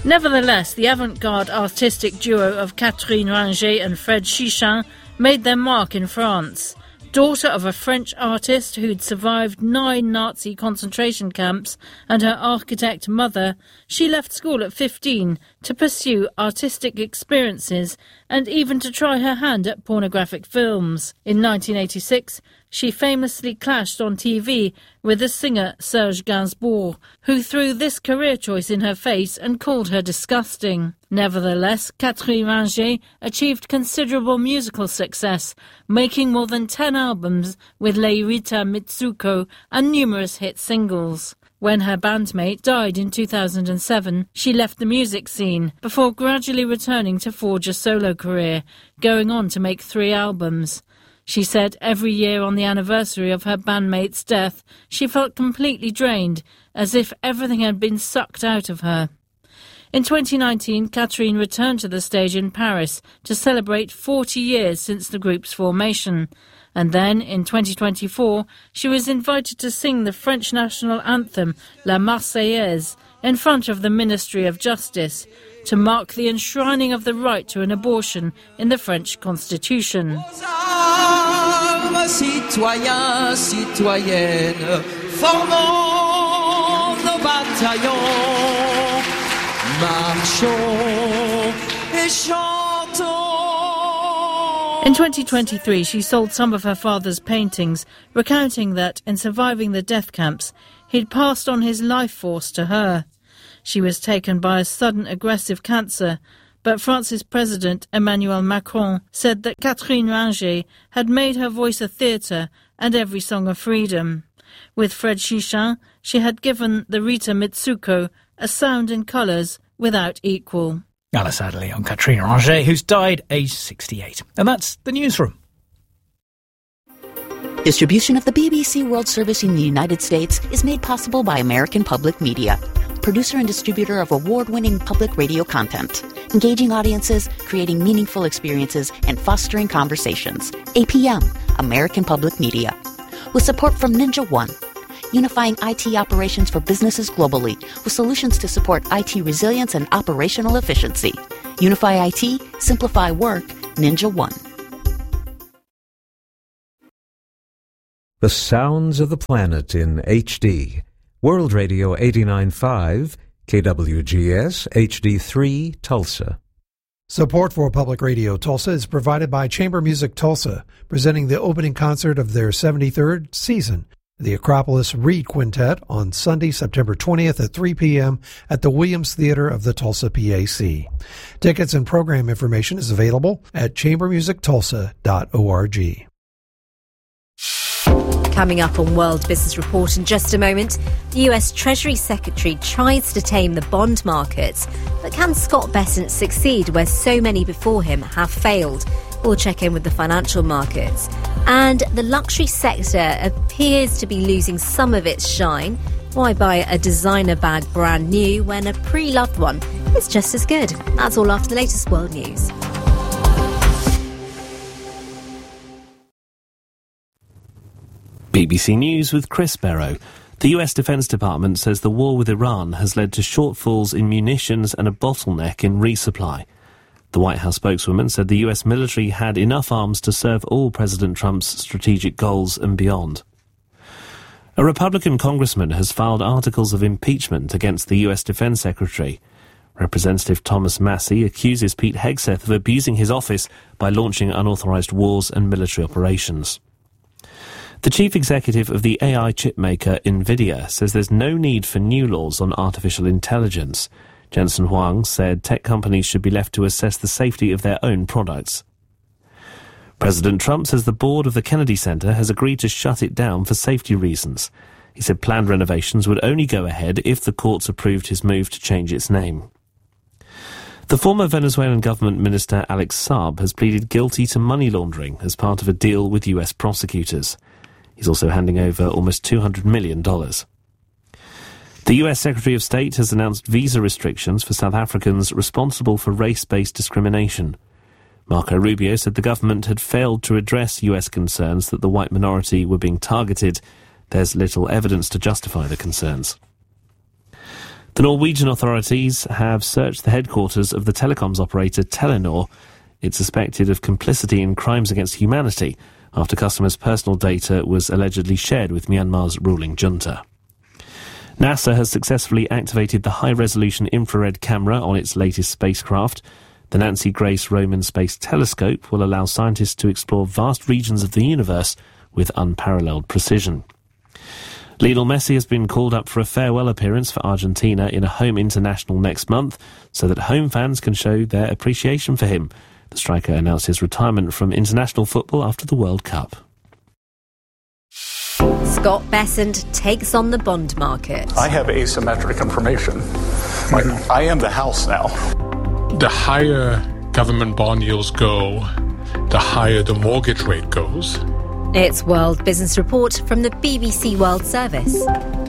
Nevertheless, the avant-garde artistic duo of Catherine Ringer and Fred Chichin made their mark in France. Daughter of a French artist who'd survived 9 Nazi concentration camps and her architect mother, she left school at 15 to pursue artistic experiences and even to try her hand at pornographic films. In 1986, she famously clashed on TV with the singer Serge Gainsbourg, who threw this career choice in her face and called her disgusting. Nevertheless, Catherine Ringer achieved considerable musical success, making more than 10 albums with Leirita Mitsuko and numerous hit singles. When her bandmate died in 2007, she left the music scene before gradually returning to forge a solo career, going on to make 3 albums. She said every year on the anniversary of her bandmate's death, she felt completely drained, as if everything had been sucked out of her. In 2019, Catherine returned to the stage in Paris to celebrate 40 years since the group's formation. And then, in 2024, she was invited to sing the French national anthem, La Marseillaise, in front of the Ministry of Justice, to mark the enshrining of the right to an abortion in the French constitution. Citoyens, citoyennes, formons nos bataillons, marchons et chantons. In 2023, she sold some of her father's paintings, recounting that, in surviving the death camps, he'd passed on his life force to her. She was taken by a sudden aggressive cancer, but France's President Emmanuel Macron said that Catherine Ringer had made her voice a theatre and every song a freedom. With Fred Chichin, she had given the Rita Mitsuko a sound and colours without equal. Alice Adderley on Catherine Ringer, who's died aged 68. And that's the newsroom. Distribution of the BBC World Service in the United States is made possible by American Public Media, producer and distributor of award-winning public radio content, engaging audiences, creating meaningful experiences, and fostering conversations. APM, American Public Media. With support from Ninja One, unifying IT operations for businesses globally with solutions to support IT resilience and operational efficiency. Unify IT, simplify work, Ninja One. The sounds of the planet in HD. World Radio 89.5, KWGS HD3 Tulsa. Support for Public Radio Tulsa is provided by Chamber Music Tulsa, presenting the opening concert of their 73rd season, the Acropolis Reed Quintet, on Sunday, September 20th at 3 p.m. at the Williams Theater of the Tulsa PAC. Tickets and program information is available at chambermusictulsa.org. Coming up on World Business Report in just a moment, the US Treasury Secretary tries to tame the bond markets, but can Scott Bessent succeed where so many before him have failed? We'll check in with the financial markets. And the luxury sector appears to be losing some of its shine. Why buy a designer bag brand new when a pre-loved one is just as good? That's all after the latest world news. BBC News with Chris Barrow. The US Defense Department says the war with Iran has led to shortfalls in munitions and a bottleneck in resupply. The White House spokeswoman said the US military had enough arms to serve all President Trump's strategic goals and beyond. A Republican congressman has filed articles of impeachment against the US Defense Secretary. Representative Thomas Massie accuses Pete Hegseth of abusing his office by launching unauthorized wars and military operations. The chief executive of the AI chipmaker NVIDIA says there's no need for new laws on artificial intelligence. Jensen Huang said tech companies should be left to assess the safety of their own products. President Trump says the board of the Kennedy Center has agreed to shut it down for safety reasons. He said planned renovations would only go ahead if the courts approved his move to change its name. The former Venezuelan government minister Alex Saab has pleaded guilty to money laundering as part of a deal with US prosecutors. He's also handing over almost $200 million. The US Secretary of State has announced visa restrictions for South Africans responsible for race-based discrimination. Marco Rubio said the government had failed to address US concerns that the white minority were being targeted. There's little evidence to justify the concerns. The Norwegian authorities have searched the headquarters of the telecoms operator Telenor. It's suspected of complicity in crimes against humanity after customers' personal data was allegedly shared with Myanmar's ruling junta. NASA has successfully activated the high-resolution infrared camera on its latest spacecraft. The Nancy Grace Roman Space Telescope will allow scientists to explore vast regions of the universe with unparalleled precision. Lionel Messi has been called up for a farewell appearance for Argentina in a home international next month so that home fans can show their appreciation for him. The striker announced his retirement from international football after the World Cup. Scott Bessent takes on the bond market. I have asymmetric information. I am the house now. The higher government bond yields go, the higher the mortgage rate goes. It's World Business Report from the BBC World Service.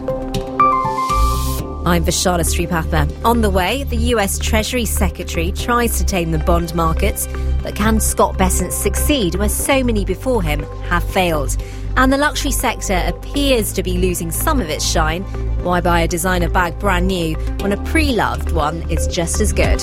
I'm Vishana Sripatha. On the way, the US Treasury Secretary tries to tame the bond markets, but can Scott Bessent succeed where so many before him have failed? And the luxury sector appears to be losing some of its shine. Why buy a designer bag brand new when a pre-loved one is just as good?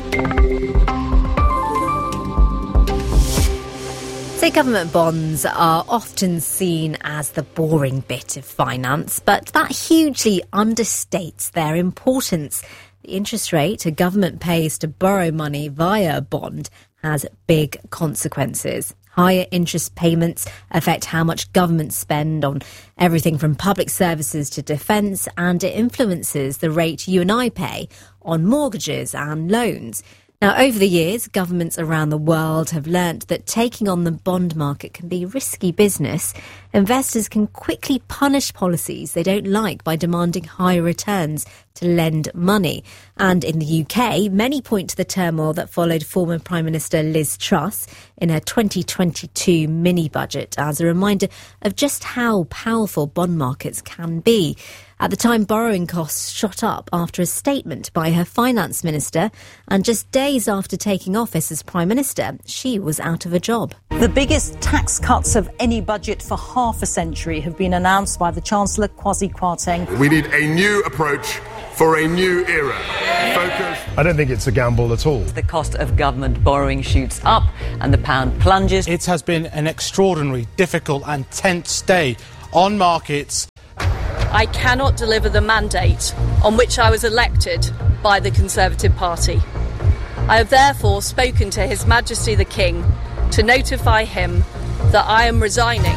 So government bonds are often seen as the boring bit of finance, but that hugely understates their importance. The interest rate a government pays to borrow money via a bond has big consequences. Higher interest payments affect how much government spend on everything from public services to defence, and it influences the rate you and I pay on mortgages and loans. Now, over the years, governments around the world have learnt that taking on the bond market can be risky business. Investors can quickly punish policies they don't like by demanding higher returns to lend money. And in the UK, many point to the turmoil that followed former Prime Minister Liz Truss in her 2022 mini-budget as a reminder of just how powerful bond markets can be. At the time, borrowing costs shot up after a statement by her finance minister, and just days after taking office as Prime Minister, she was out of a job. The biggest tax cuts of any budget for half a century have been announced by the Chancellor Kwasi Kwarteng. We need a new approach for a new era. Focus. I don't think it's a gamble at all. The cost of government borrowing shoots up and the pound plunges. It has been an extraordinary, difficult and tense day on markets. I cannot deliver the mandate on which I was elected by the Conservative Party. I have therefore spoken to His Majesty the King to notify him that I am resigning.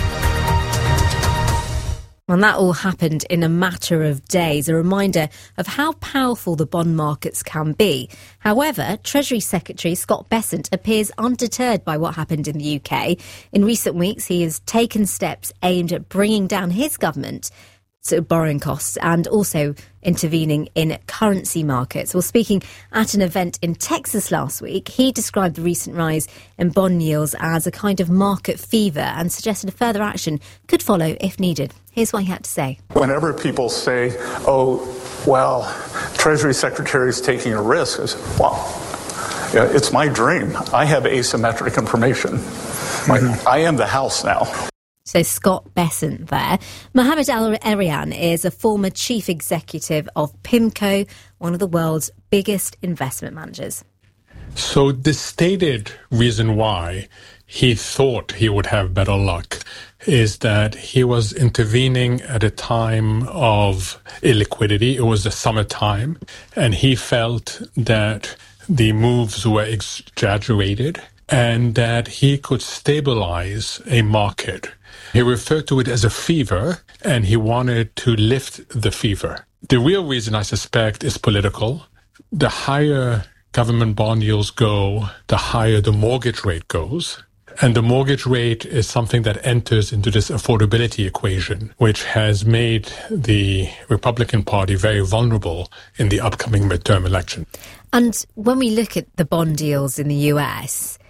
And that all happened in a matter of days, a reminder of how powerful the bond markets can be. However, Treasury Secretary Scott Bessent appears undeterred by what happened in the UK. In recent weeks, he has taken steps aimed at bringing down his government borrowing costs and also intervening in currency markets. Well, speaking at an event in Texas last week, he described the recent rise in bond yields as a kind of market fever and suggested a further action could follow if needed. Here's what he had to say. Whenever people say, oh, well, Treasury Secretary is taking a risk, I say, well, yeah, it's my dream. I have asymmetric information. I am the house now. So Scott Bessent there. Mohamed Al-Erian is a former chief executive of PIMCO, one of the world's biggest investment managers. So the stated reason why he thought he would have better luck is that he was intervening at a time of illiquidity. It was the summertime, and he felt that the moves were exaggerated and that he could stabilize a market. He referred to it as a fever, and he wanted to lift the fever. The real reason, I suspect, is political. The higher government bond yields go, the higher the mortgage rate goes. And the mortgage rate is something that enters into this affordability equation, which has made the Republican Party very vulnerable in the upcoming midterm election. And when we look at the bond deals in the US,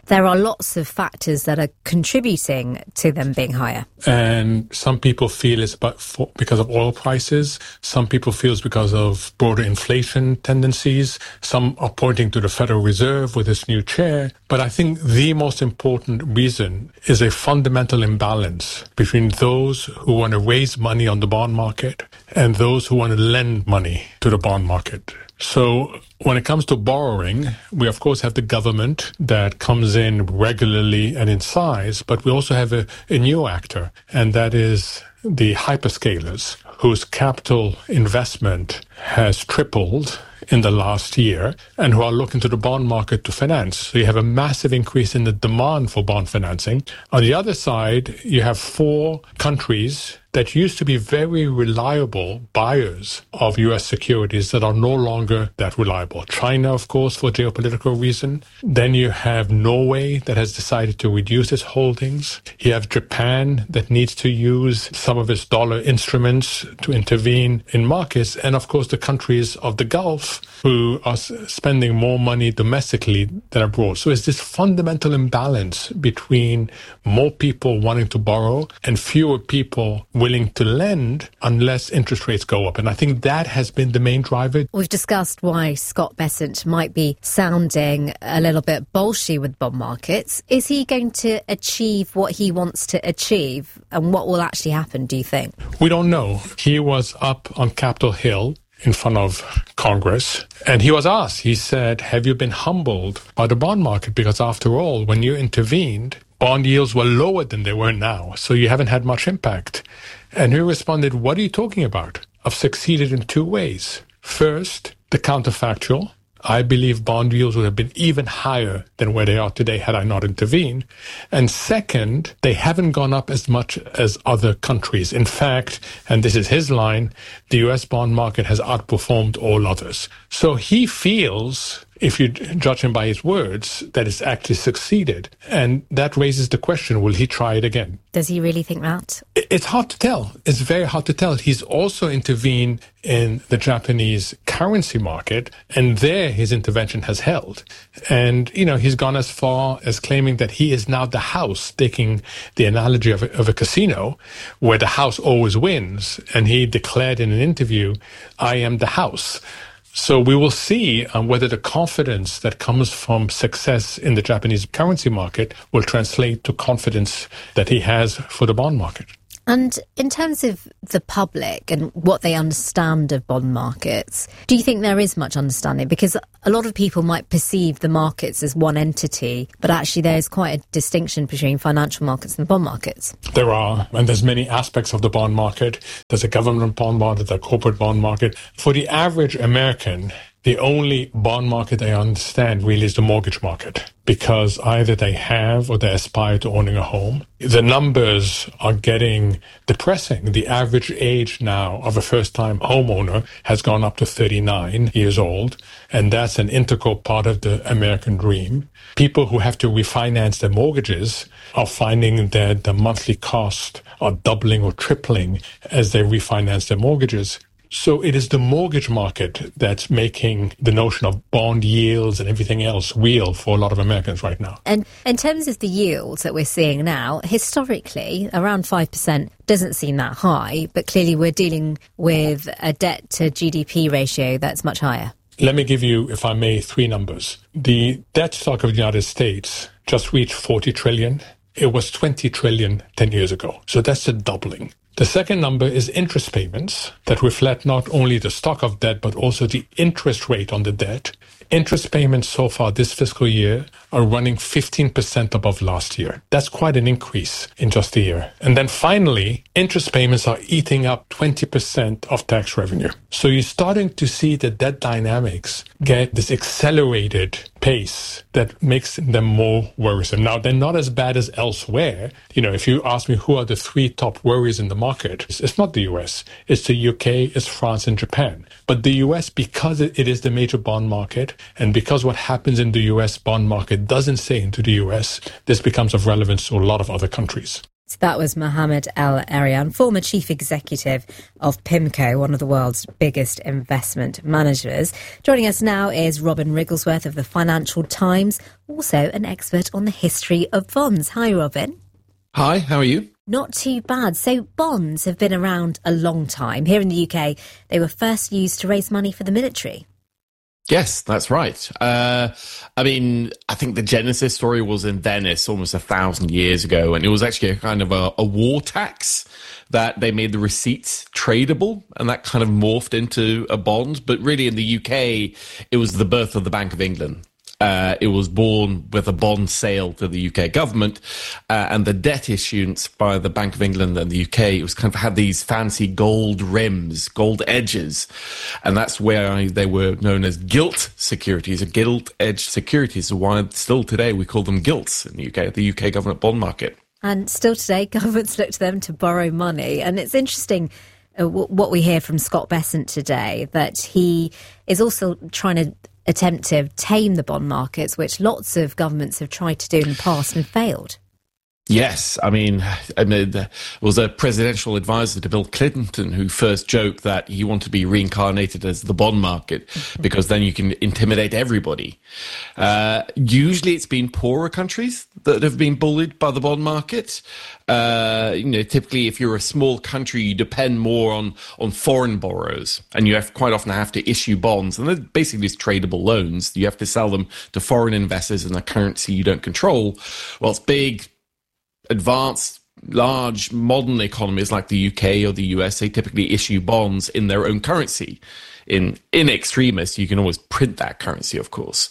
there are lots of factors that are contributing to them being higher. And some people feel it's because of oil prices. Some people feel it's because of broader inflation tendencies. Some are pointing to the Federal Reserve with its new chair. But I think the most important reason is a fundamental imbalance between those who want to raise money on the bond market and those who want to lend money to the bond market. So when it comes to borrowing, we of course have the government that comes in regularly and in size, but we also have a new actor, and that is the hyperscalers, whose capital investment has tripled in the last year and who are looking to the bond market to finance. So you have a massive increase in the demand for bond financing. On the other side, you have 4 countries that used to be very reliable buyers of U.S. securities that are no longer that reliable. China, of course, for geopolitical reason. Then you have Norway that has decided to reduce its holdings. You have Japan that needs to use some of its dollar instruments to intervene in markets. And of course, the countries of the Gulf who are spending more money domestically than abroad. So it's this fundamental imbalance between more people wanting to borrow and fewer people willing to lend unless interest rates go up. And I think that has been the main driver. We've discussed why Scott Bessent might be sounding a little bit bolshy with bond markets. Is he going to achieve what he wants to achieve? And what will actually happen, do you think? We don't know. He was up on Capitol Hill in front of Congress, and he was asked, he said, have you been humbled by the bond market? Because after all, when you intervened, bond yields were lower than they were now, so you haven't had much impact. And he responded, what are you talking about? I've succeeded in 2 ways. First, the counterfactual. I believe bond yields would have been even higher than where they are today had I not intervened. And second, they haven't gone up as much as other countries. In fact, and this is his line, the US bond market has outperformed all others. So he feels, if you judge him by his words, that it's actually succeeded. And that raises the question, will he try it again? Does he really think that? It's hard to tell. It's very hard to tell. He's also intervened in the Japanese currency market, and there his intervention has held. And, he's gone as far as claiming that he is now the house, taking the analogy of a casino, where the house always wins. And he declared in an interview, I am the house. So we will see whether the confidence that comes from success in the Japanese currency market will translate to confidence that he has for the bond market. And in terms of the public and what they understand of bond markets, do you think there is much understanding? Because a lot of people might perceive the markets as one entity, but actually there is quite a distinction between financial markets and bond markets. There are, and there's many aspects of the bond market. There's a government bond market, there's a corporate bond market. For the average American, the only bond market they understand really is the mortgage market, because either they have or they aspire to owning a home. The numbers are getting depressing. The average age now of a first-time homeowner has gone up to 39 years old, and that's an integral part of the American dream. People who have to refinance their mortgages are finding that the monthly costs are doubling or tripling as they refinance their mortgages. So it is the mortgage market that's making the notion of bond yields and everything else real for a lot of Americans right now. And in terms of the yields that we're seeing now, historically, around 5% doesn't seem that high, but clearly we're dealing with a debt to GDP ratio that's much higher. Let me give you, if I may, 3 numbers. The debt stock of the United States just reached 40 trillion. It was 20 trillion 10 years ago. So that's a doubling. The second number is interest payments that reflect not only the stock of debt, but also the interest rate on the debt. Interest payments so far this fiscal year are running 15% above last year. That's quite an increase in just a year. And then finally, interest payments are eating up 20% of tax revenue. So you're starting to see the debt dynamics get this accelerated pace that makes them more worrisome. Now, they're not as bad as elsewhere. If you ask me who are the 3 top worries in the market, it's not the US. It's the UK, it's France and Japan. But the US, because it is the major bond market, and because what happens in the US bond market doesn't stay into the US, this becomes of relevance to a lot of other countries. That was Mohamed El-Erian, former chief executive of PIMCO, one of the world's biggest investment managers. Joining us now is Robin Wrigglesworth of the Financial Times, also an expert on the history of bonds. Hi, Robin. Hi, how are you? Not too bad. So bonds have been around a long time. Here in the UK, they were first used to raise money for the military. Yes, that's right. I think the Genesis story was in Venice almost 1,000 years ago, and it was actually a kind of a war tax that they made the receipts tradable, and that kind of morphed into a bond. But really in the UK, it was the birth of the Bank of England. It was born with a bond sale to the UK government, and the debt issuance by the Bank of England and the UK, it was kind of had these fancy gold rims, gold edges, and that's where they were known as gilt securities, or gilt-edged securities. So why still today we call them gilts in the UK government bond market. And still today, governments look to them to borrow money. And it's interesting what we hear from Scott Bessent today, that he is also trying to attempt to tame the bond markets, which lots of governments have tried to do in the past and failed. Yes, there was a presidential advisor to Bill Clinton who first joked that he wanted to be reincarnated as the bond market because then you can intimidate everybody. Usually it's been poorer countries that have been bullied by the bond market. Typically if you're a small country, you depend more on foreign borrowers, and you quite often have to issue bonds, and they're basically just tradable loans. You have to sell them to foreign investors in a currency you don't control. Well, it's big, advanced, large, modern economies like the UK or the US, they typically issue bonds in their own currency. In extremis, you can always print that currency, of course.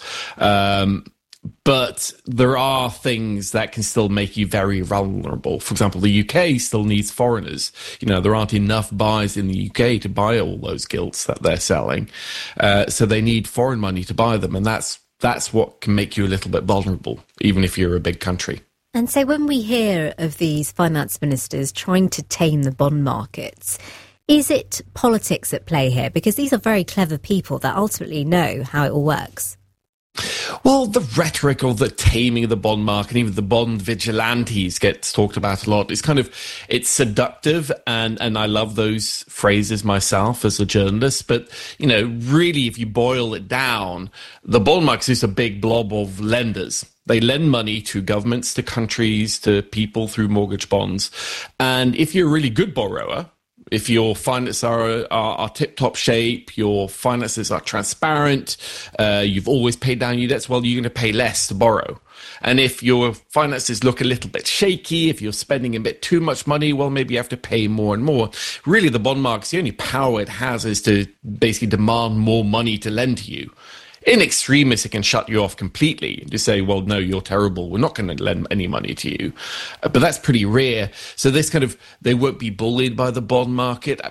But there are things that can still make you very vulnerable. For example, the UK still needs foreigners. There aren't enough buyers in the UK to buy all those gilts that they're selling. So they need foreign money to buy them. And that's what can make you a little bit vulnerable, even if you're a big country. And so when we hear of these finance ministers trying to tame the bond markets, is it politics at play here? Because these are very clever people that ultimately know how it all works. Well, the rhetoric of the taming of the bond market, even the bond vigilantes gets talked about a lot. It's seductive, and I love those phrases myself as a journalist. But, really, if you boil it down, the bond market is just a big blob of lenders. They lend money to governments, to countries, to people through mortgage bonds. And if you're a really good borrower, if your finances are tip-top shape, your finances are transparent, you've always paid down your debts, well, you're going to pay less to borrow. And if your finances look a little bit shaky, if you're spending a bit too much money, well, maybe you have to pay more and more. Really, the bond market, the only power it has is to basically demand more money to lend to you. In extremis, it can shut you off completely and just say, well, no, you're terrible. We're not going to lend any money to you. But that's pretty rare. So they won't be bullied by the bond market.